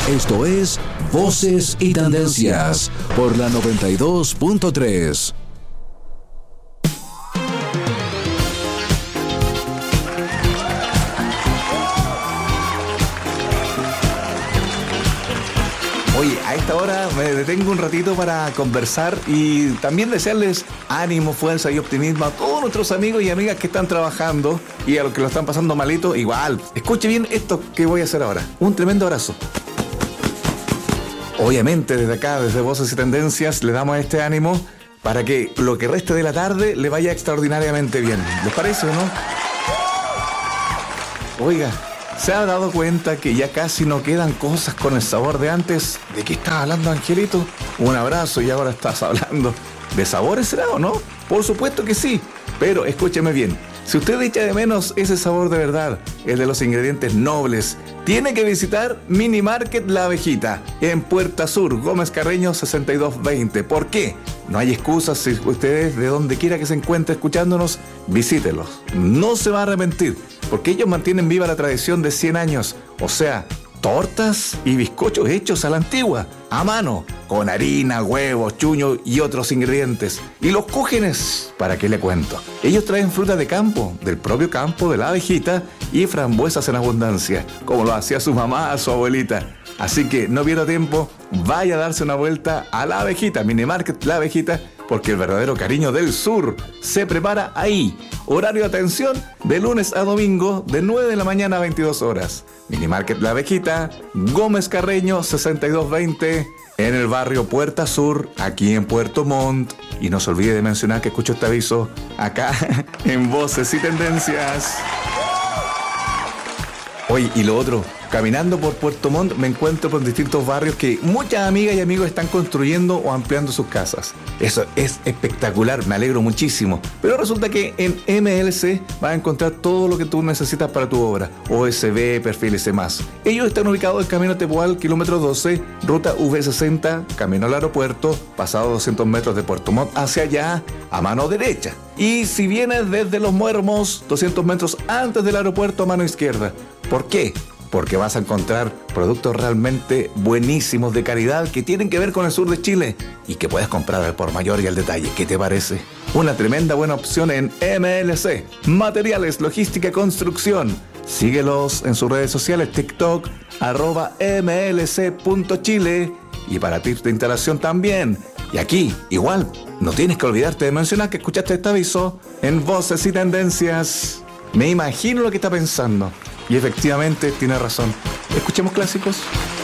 Esto es Voces y Tendencias por la 92.3. Oye, a esta hora me detengo un ratito para conversar y también desearles ánimo, fuerza y optimismo a todos nuestros amigos y amigas que están trabajando y a los que lo están pasando malito, igual. Escuche bien esto que voy a hacer ahora. Un tremendo abrazo. Obviamente desde acá, desde Voces y Tendencias, le damos este ánimo para que lo que reste de la tarde le vaya extraordinariamente bien. ¿Les parece o no? Oiga, ¿se ha dado cuenta que ya casi no quedan cosas con el sabor de antes? ¿De qué estás hablando, Angelito? Un abrazo y ahora estás hablando de sabores, ¿será o no? Por supuesto que sí, pero escúcheme bien. Si usted echa de menos ese sabor de verdad, el de los ingredientes nobles, tiene que visitar Mini Market La Abejita en Puerta Sur, Gómez Carreño 6220. ¿Por qué? No hay excusas. Si ustedes de donde quiera que se encuentre escuchándonos, visítelos. No se va a arrepentir, porque ellos mantienen viva la tradición de 100 años. O sea, tortas y bizcochos hechos a la antigua, a mano, con harina, huevos, chuño y otros ingredientes. Y los cúgenes, ¿para qué le cuento? Ellos traen fruta de campo, del propio campo de La Abejita, y frambuesas en abundancia, como lo hacía su mamá a su abuelita. Así que no pierda tiempo, vaya a darse una vuelta a La Abejita, Mini Market La Abejita, porque el verdadero cariño del sur se prepara ahí. Horario de atención de lunes a domingo de 9 de la mañana a 22 horas. Mini Market La Abejita, Gómez Carreño 6220, en el barrio Puerta Sur, aquí en Puerto Montt. Y no se olvide de mencionar que escucho este aviso acá en Voces y Tendencias. Oye, y lo otro, caminando por Puerto Montt me encuentro por distintos barrios que muchas amigas y amigos están construyendo o ampliando sus casas. Eso es espectacular, me alegro muchísimo. Pero resulta que en MLC vas a encontrar todo lo que tú necesitas para tu obra. OSB, perfiles y más. Ellos están ubicados en Camino Tepual, kilómetro 12, ruta V60, camino al aeropuerto, pasado 200 metros de Puerto Montt hacia allá, a mano derecha. Y si vienes desde Los Muermos, 200 metros antes del aeropuerto, a mano izquierda. ¿Por qué? Porque vas a encontrar productos realmente buenísimos de calidad que tienen que ver con el sur de Chile y que puedes comprar al por mayor y al detalle. ¿Qué te parece? Una tremenda buena opción en MLC. Materiales, logística y construcción. Síguelos en sus redes sociales, TikTok, @mlc.chile, y para tips de instalación también. Y aquí, igual, no tienes que olvidarte de mencionar que escuchaste este aviso en Voces y Tendencias. Me imagino lo que está pensando. Y efectivamente tiene razón. Escuchemos clásicos.